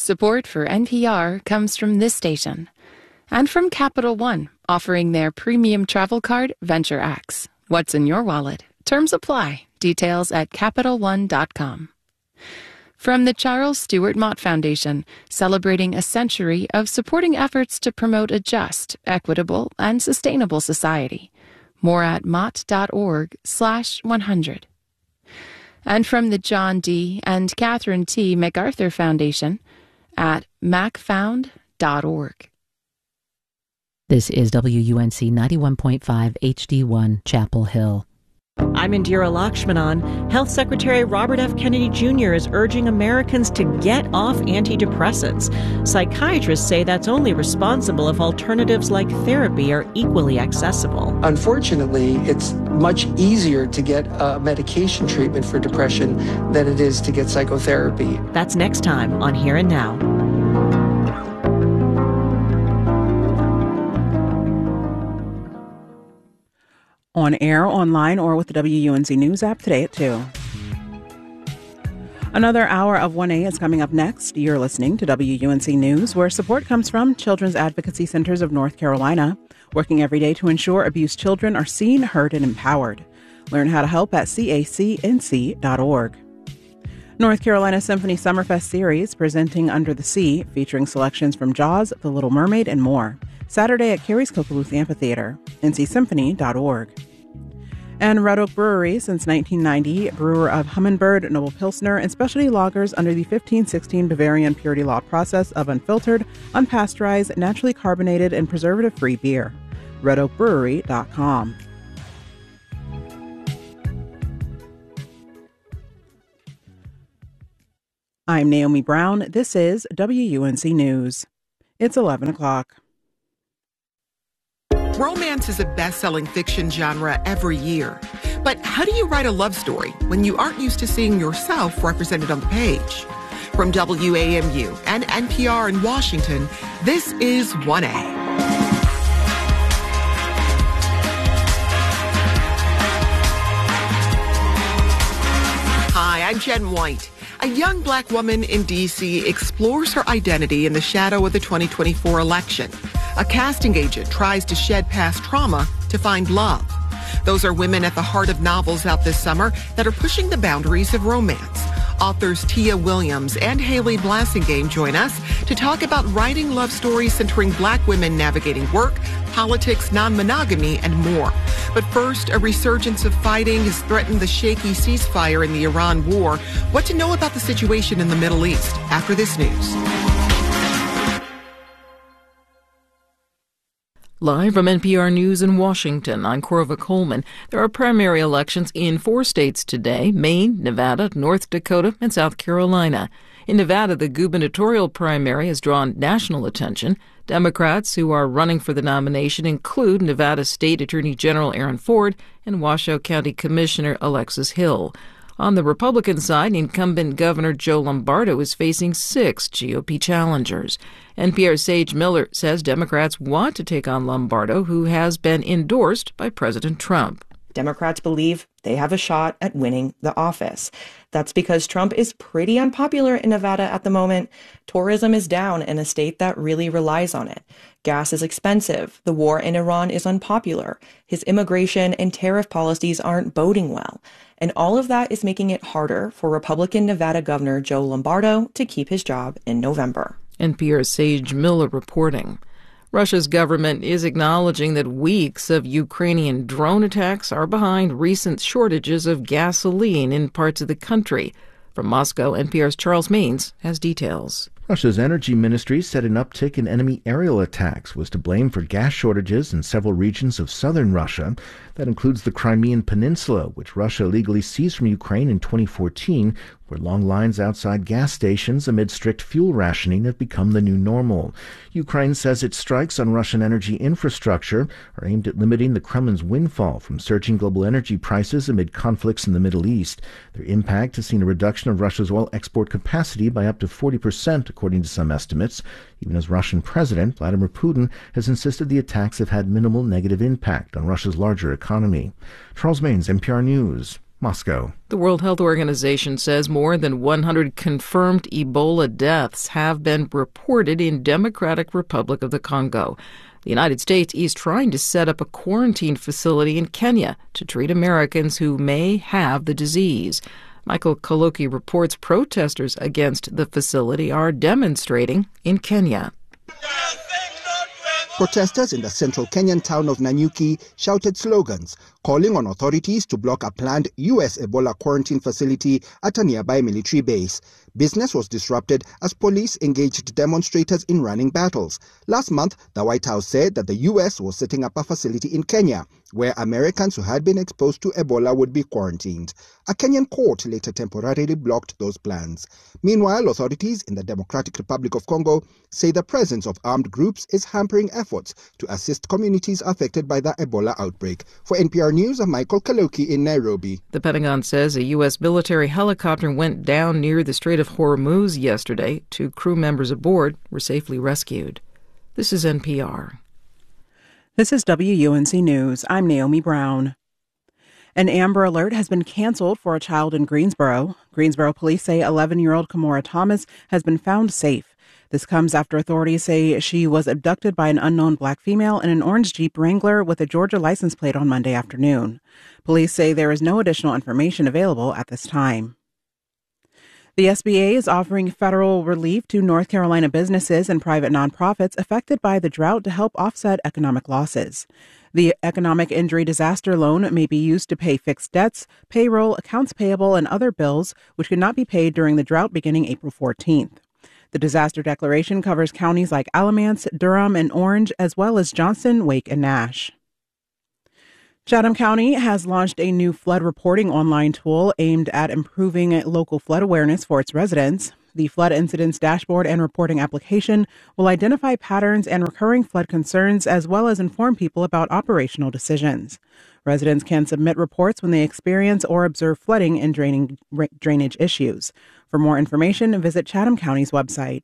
Support for NPR comes from this station and from Capital One, offering their premium travel card, VentureX. What's in your wallet? Terms apply. Details at CapitalOne.com. From the Charles Stewart Mott Foundation, celebrating a century of supporting efforts to promote a just, equitable, and sustainable society. More at mott.org/100. And from the John D. and Catherine T. MacArthur Foundation at macfound.org. This is WUNC 91.5 HD1 Chapel Hill. I'm Indira Lakshmanan. Health Secretary Robert F. Kennedy Jr. is urging Americans to get off antidepressants. Psychiatrists say that's only responsible if alternatives like therapy are equally accessible. Unfortunately, it's much easier to get medication treatment for depression than it is to get psychotherapy. That's next time on Here and Now. On air, online, or with the WUNC News app today at 2. Another hour of 1A is coming up next. You're listening to WUNC News, where support comes from Children's Advocacy Centers of North Carolina, working every day to ensure abused children are seen, heard, and empowered. Learn how to help at cacnc.org. North Carolina Symphony Summerfest Series, presenting Under the Sea, featuring selections from Jaws, The Little Mermaid, and more. Saturday at Carey's Cocaluth Amphitheater, ncsymphony.org. And Red Oak Brewery, since 1990, brewer of Humminbird, Noble Pilsner, and specialty lagers under the 1516 Bavarian Purity Law process of unfiltered, unpasteurized, naturally carbonated, and preservative-free beer. RedOakBrewery.com. I'm Naomi Brown. This is WUNC News. It's 11 o'clock. Romance is a best-selling fiction genre every year. But how do you write a love story when you aren't used to seeing yourself represented on the page? From WAMU and NPR in Washington, this is 1A. Hi, I'm Jen White. A young black woman in D.C. explores her identity in the shadow of the 2024 election. A casting agent tries to shed past trauma to find love. Those are women at the heart of novels out this summer that are pushing the boundaries of romance. Authors Tia Williams and Haley Blassingame join us to talk about writing love stories centering black women navigating work, politics, non-monogamy, and more. But first, a resurgence of fighting has threatened the shaky ceasefire in the Iran war. What to know about the situation in the Middle East after this news. Live from NPR News in Washington, I'm Corva Coleman. There are primary elections in 4 states today: Maine, Nevada, North Dakota, and South Carolina. In Nevada, the gubernatorial primary has drawn national attention. Democrats who are running for the nomination include Nevada State Attorney General Aaron Ford and Washoe County Commissioner Alexis Hill. On the Republican side, incumbent Governor Joe Lombardo is facing 6 GOP challengers. NPR's Sage Miller says Democrats want to take on Lombardo, who has been endorsed by President Trump. Democrats believe they have a shot at winning the office. That's because Trump is pretty unpopular in Nevada at the moment. Tourism is down in a state that really relies on it. Gas is expensive. The war in Iran is unpopular. His immigration and tariff policies aren't boding well. And all of that is making it harder for Republican Nevada Governor Joe Lombardo to keep his job in November. NPR's Sage Miller reporting. Russia's government is acknowledging that weeks of Ukrainian drone attacks are behind recent shortages of gasoline in parts of the country. From Moscow, NPR's Charles Maines has details. Russia's energy ministry said an uptick in enemy aerial attacks was to blame for gas shortages in several regions of southern Russia. That includes the Crimean Peninsula, which Russia illegally seized from Ukraine in 2014, where long lines outside gas stations amid strict fuel rationing have become the new normal. Ukraine says its strikes on Russian energy infrastructure are aimed at limiting the Kremlin's windfall from surging global energy prices amid conflicts in the Middle East. Their impact has seen a reduction of Russia's oil export capacity by up to 40%, according to some estimates, even as Russian President Vladimir Putin has insisted the attacks have had minimal negative impact on Russia's larger economy. Charles Maines, NPR News. Moscow. The World Health Organization says more than 100 confirmed Ebola deaths have been reported in Democratic Republic of the Congo. The United States is trying to set up a quarantine facility in Kenya to treat Americans who may have the disease. Michael Kaloki reports protesters against the facility are demonstrating in Kenya. Protesters in the central Kenyan town of Nanyuki shouted slogans calling on authorities to block a planned U.S. Ebola quarantine facility at a nearby military base. Business was disrupted as police engaged demonstrators in running battles. Last month, the White House said that the U.S. was setting up a facility in Kenya where Americans who had been exposed to Ebola would be quarantined. A Kenyan court later temporarily blocked those plans. Meanwhile, authorities in the Democratic Republic of Congo say the presence of armed groups is hampering efforts to assist communities affected by the Ebola outbreak. For NPR News, I'm Michael Kaloki in Nairobi. The Pentagon says a U.S. military helicopter went down near the Strait of Hormuz yesterday. 2 crew members aboard were safely rescued. This is NPR. This is WUNC News. I'm Naomi Brown. An Amber Alert has been canceled for a child in Greensboro. Greensboro police say 11-year-old Kimora Thomas has been found safe. This comes after authorities say she was abducted by an unknown black female in an orange Jeep Wrangler with a Georgia license plate on Monday afternoon. Police say there is no additional information available at this time. The SBA is offering federal relief to North Carolina businesses and private nonprofits affected by the drought to help offset economic losses. The Economic Injury Disaster Loan may be used to pay fixed debts, payroll, accounts payable, and other bills which could not be paid during the drought beginning April 14th. The disaster declaration covers counties like Alamance, Durham, and Orange, as well as Johnson, Wake, and Nash. Chatham County has launched a new flood reporting online tool aimed at improving local flood awareness for its residents. The Flood Incidents Dashboard and Reporting application will identify patterns and recurring flood concerns as well as inform people about operational decisions. Residents can submit reports when they experience or observe flooding and drainage issues. For more information, visit Chatham County's website.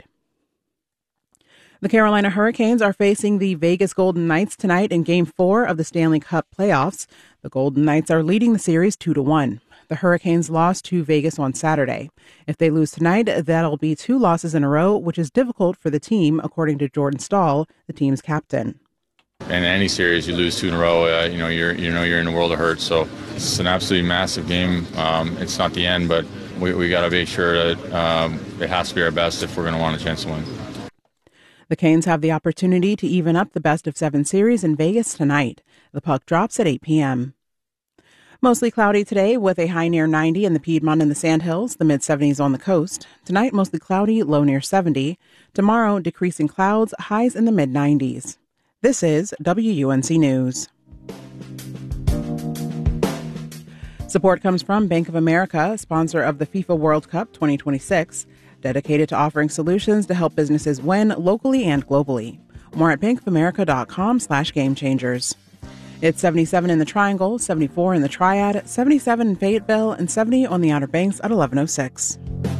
The Carolina Hurricanes are facing the Vegas Golden Knights tonight in Game 4 of the Stanley Cup playoffs. The Golden Knights are leading the series 2-1. The Hurricanes lost to Vegas on Saturday. If they lose tonight, that'll be 2 losses in a row, which is difficult for the team, according to Jordan Stahl, the team's captain. In any series, you lose 2 in a row, you're in a world of hurt. So it's an absolutely massive game. It's not the end, but we got to make sure that it has to be our best if we're going to want a chance to win. The Canes have the opportunity to even up the best-of-7 series in Vegas tonight. The puck drops at 8 p.m. Mostly cloudy today with a high near 90 in the Piedmont and the Sandhills, the mid-70s on the coast. Tonight, mostly cloudy, low near 70. Tomorrow, decreasing clouds, highs in the mid-90s. This is WUNC News. Support comes from Bank of America, sponsor of the FIFA World Cup 2026, dedicated to offering solutions to help businesses win locally and globally. More at bankofamerica.com/gamechangers. It's 77 in the Triangle, 74 in the Triad, 77 in Fayetteville, and 70 on the Outer Banks at 1106.